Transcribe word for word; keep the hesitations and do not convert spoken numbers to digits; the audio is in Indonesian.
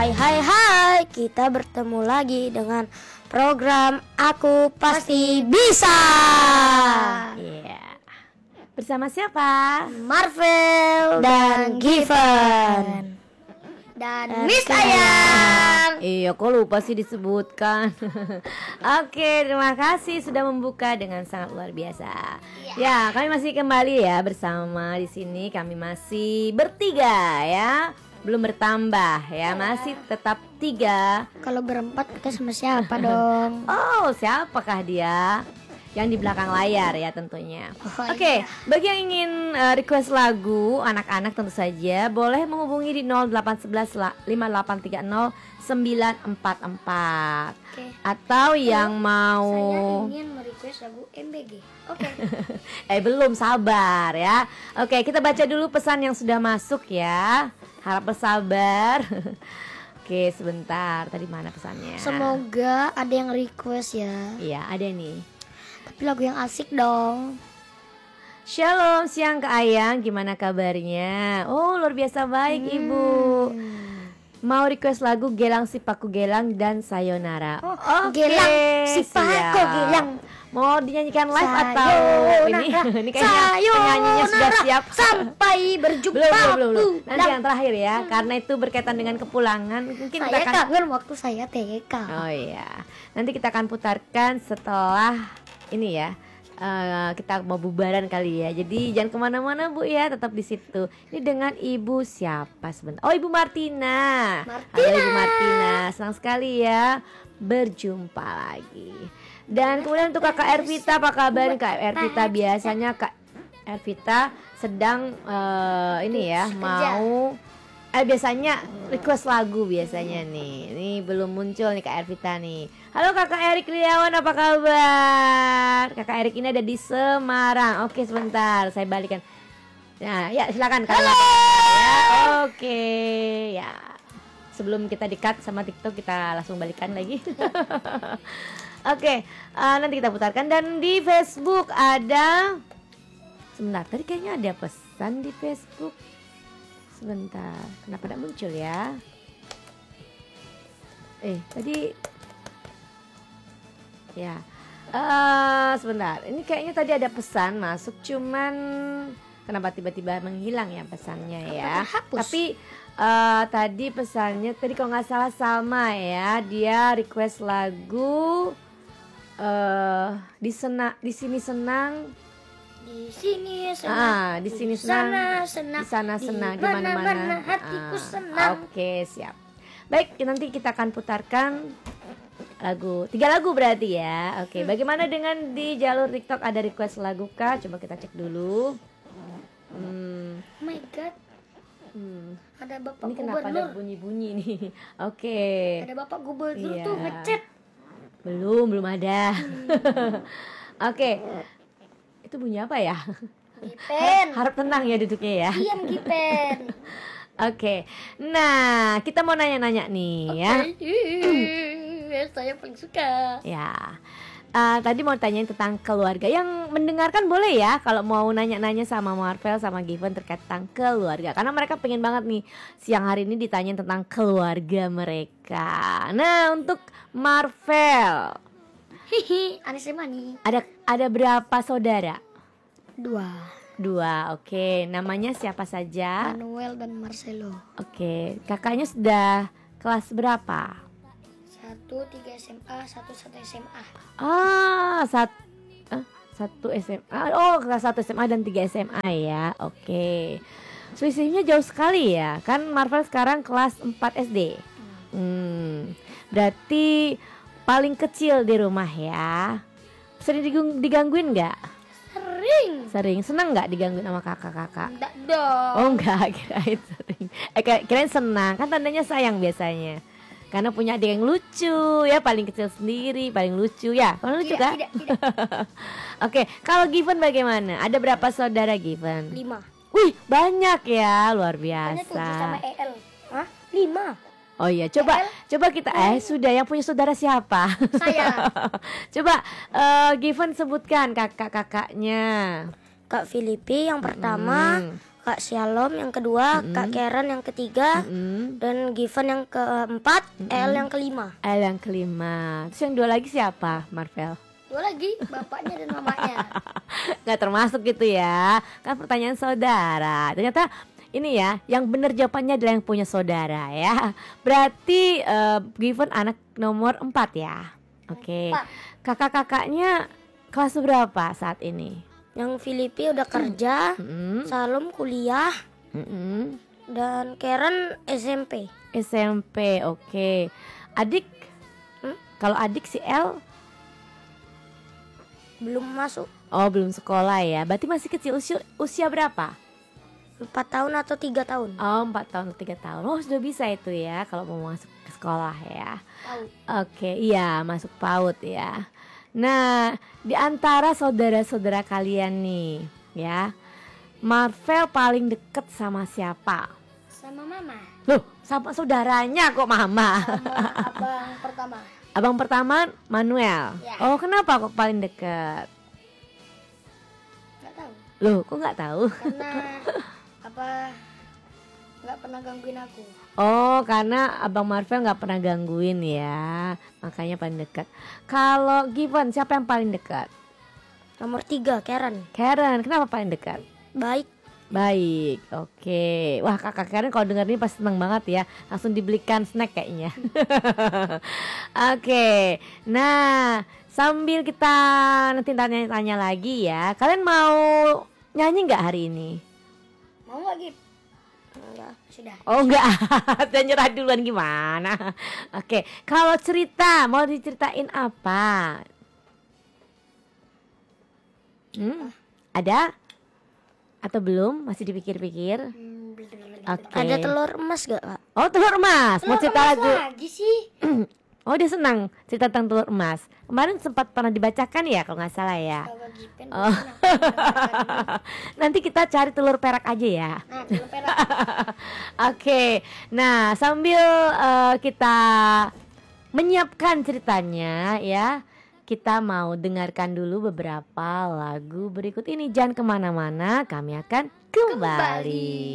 Hai hai hai, kita bertemu lagi dengan program Aku Pasti Bisa. Iya. Bersama siapa? Marvel dan Given dan Miss Ayang. Iya, kok lupa sih disebutkan. Oke, terima kasih sudah membuka dengan sangat luar biasa. Ya, kami masih kembali ya bersama di sini. Kami masih bertiga ya. Belum bertambah ya, masih tetap tiga. Kalau berempat kita sama siapa dong? Oh, siapakah dia? Yang di belakang layar ya tentunya. Oh, Oke, okay, iya. bagi yang ingin uh, request lagu anak-anak tentu saja boleh menghubungi di nol delapan satu satu lima delapan tiga nol sembilan empat empat. Okay. Atau Halo, yang mau saya ingin merequest lagu M B G. Oke. Okay. eh belum, sabar ya. Oke, okay, kita baca dulu pesan yang sudah masuk ya. Harap bersabar. Oke, sebentar. Tadi mana pesannya? Semoga ada yang request ya. Iya, ada nih. Tapi lagu yang asik dong. Shalom, siang Kak Ayang, gimana kabarnya? Oh, luar biasa baik hmm. Ibu. Mau request lagu Gelang Sipaku Gelang dan Sayonara. Oh, okay, Gelang Sipaku Gelang. Mau dinyanyikan live Sayonara, atau ini? Ini kayaknya penyanyinya sudah siap. Sampai berjumpa. Belum, belum, belum, belum. Nanti yang terakhir ya, hmm. karena itu berkaitan dengan kepulangan. Mungkin saya kita akan kangen waktu saya T K. Oh iya. Nanti kita akan putarkan setelah ini ya. Uh, kita mau bubaran kali ya. Jadi jangan kemana-mana Bu ya, tetap di situ. Ini dengan Ibu siapa sebentar? Oh, Ibu Martina. Martina. Halo Ibu Martina, senang sekali ya berjumpa lagi. Dan kemudian untuk Kakak Ervita, apa kabar Kak Ervita? Biasanya Kak Ervita sedang uh, ini ya mau Eh biasanya request lagu biasanya nih. Ini belum muncul nih Kak Ervita nih. Halo Kakak Erik Riawan, apa kabar? Kakak Erik ini ada di Semarang. Oke, sebentar saya balikan. Nah, ya silakan Kak. Halo. Ya, oke. Ya. Sebelum kita di-cut sama TikTok, kita langsung balikan lagi. Oke, uh, nanti kita putarkan. Dan di Facebook ada. Sebentar, tadi kayaknya ada pesan di Facebook. Sebentar, kenapa tidak muncul ya? Eh, tadi ya, uh, sebentar. Ini kayaknya tadi ada pesan masuk, cuman kenapa tiba-tiba menghilang ya pesannya ya? Tapi uh, tadi pesannya tadi kalau nggak salah sama ya, dia request lagu uh, di sena, di sini senang. Di sini senang, ah, di sini senang, sana senang, di sana senang, di mana-mana hatiku ah, senang. Oke, siap. Baik, nanti kita akan putarkan lagu, tiga lagu berarti ya. Oke, bagaimana dengan di jalur TikTok ada request lagu kah? Coba kita cek dulu. Hmm. Oh my god. Hmm. Ada Bapak Ini kenapa Gubernur. ada bunyi-bunyi nih? Oke. Ada Bapak Gubernur iya. tuh ngechat. Belum, belum ada. Hmm. Oke. Itu bunyi apa ya? Gipen. Harap tenang ya duduknya ya. Diam Gipen. Oke. Nah, kita mau nanya-nanya nih ya. Okay. Saya paling suka. Ya. Uh, tadi mau tanyain tentang keluarga. Yang mendengarkan boleh ya kalau mau nanya-nanya sama Marvel sama Given terkait tentang keluarga. Karena mereka pengen banget nih siang hari ini ditanyain tentang keluarga mereka. Nah, untuk Marvel, Hihi, Anissa Mani. Ada ada berapa saudara? Dua. Dua, oke. Okay. Namanya siapa saja? Manuel dan Marcelo. Oke. Okay. Kakaknya sudah kelas berapa? Satu tiga S M A, satu satu S M A. Ah, sat, ah, satu S M A. Oh, kelas satu S M A dan tiga S M A ya. Oke. Okay. Selisihnya jauh sekali ya. Kan Marvel sekarang kelas empat S D. Hmm. Berarti paling kecil di rumah ya. Sering digangguin nggak? Sering. Sering. Senang nggak digangguin sama kakak-kakak? Enggak dong. Oh enggak, kirain sering. Eh kirain senang. Kan tandanya sayang biasanya. Karena punya adik yang lucu ya, paling kecil sendiri, paling lucu ya. Paling lucu kan? Tidak, tidak. Oke, kalau Given bagaimana? Ada berapa saudara Given? Lima. Wih, banyak ya, luar Hanya biasa. tujuh sama E L. Hah? Lima. Oh iya, coba E L? coba kita eh sudah yang punya saudara siapa? Saya. Coba uh, Given sebutkan kakak-kakaknya. Kak Filipi yang pertama, Hmm. Kak Shalom yang kedua, Mm-mm. Kak Karen yang ketiga, Mm-mm. dan Given yang keempat, El yang kelima. L yang kelima. Terus yang dua lagi siapa, Marvel? Dua lagi, bapaknya dan mamanya. Nggak termasuk gitu ya. Kan pertanyaan saudara. Ternyata ini ya, yang benar jawabannya adalah yang punya saudara ya. Berarti eh, Given anak nomor empat ya. Oke. Empat. Kakak-kakaknya kelas berapa saat ini? Yang Filipi udah kerja, Mm-mm. Salom kuliah, Mm-mm. dan Karen S M P. S M P, oke. Adik? Hmm? Kalau adik si L? Belum masuk. Oh, belum sekolah ya. Berarti masih kecil. Usia, usia berapa? Empat tahun atau tiga tahun. Oh, empat tahun atau tiga tahun. Oh, sudah bisa itu ya kalau mau masuk ke sekolah ya. Tahu. Oke, iya, masuk PAUD ya. Nah, di antara saudara-saudara kalian nih, ya, Marvel paling deket sama siapa? Sama mama. Loh, sama saudaranya kok mama. Sama abang pertama. Abang pertama Manuel. Ya. Oh, kenapa kok paling deket? Nggak tahu. Loh, kok nggak tahu? Karena apa? Nggak pernah gangguin aku. Oh, karena Abang Marvel nggak pernah gangguin ya, makanya paling dekat. Kalau Given, siapa yang paling dekat? Nomor tiga, Karen. Karen, kenapa paling dekat? Baik. Baik, oke. Wah, kakak Karen kalau denger ini pasti seneng banget ya. Langsung dibelikan snack kayaknya. Oke, nah sambil kita nanti tanya-tanya lagi ya. Kalian mau nyanyi nggak hari ini? Mau nggak, Gip? Enggak, sudah. Oh enggak, udah nyerah duluan gimana? Oke, kalau cerita mau diceritain apa? Hmm, ada? Atau belum? Masih dipikir-pikir? Oke. Ada telur emas gak, Kak? Oh, telur emas. Mau cerita lagu? lagi sih? Oh, dia senang cerita tentang telur emas. Kemarin sempat pernah dibacakan ya kalau nggak salah ya. Oh. Nanti kita cari telur perak aja ya. Nah, telur perak. Oke, nah sambil eh, kita menyiapkan ceritanya ya, kita mau dengarkan dulu beberapa lagu berikut ini. Jangan kemana-mana, kami akan kembali.